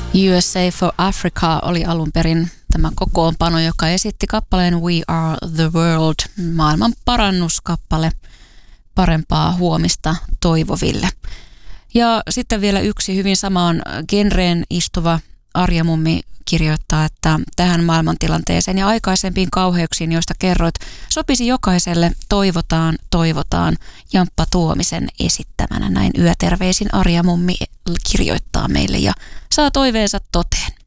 USA for Africa oli alun perin tämä kokoonpano, joka esitti kappaleen We Are the World, maailman parannuskappale, parempaa huomista toivoville. Ja sitten vielä yksi hyvin samaan genreen istuva Arja Mummi kirjoittaa, että tähän maailmantilanteeseen ja aikaisempiin kauheuksiin, joista kerroit, sopisi jokaiselle toivotaan, toivotaan Jamppa Tuomisen esittämänä. Näin yöterveisin Arja Mummi kirjoittaa meille ja saa toiveensa toteen.